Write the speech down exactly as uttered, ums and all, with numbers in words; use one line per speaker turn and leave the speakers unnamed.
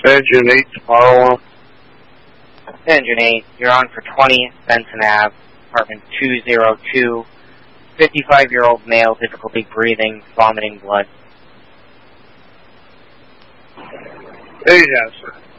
Engine eight to Harlem.
Engine eight, you're on for twenty, Benson Avenue, apartment two oh two, fifty-five-year-old male, difficulty breathing, vomiting blood.
Hey, yes, sir.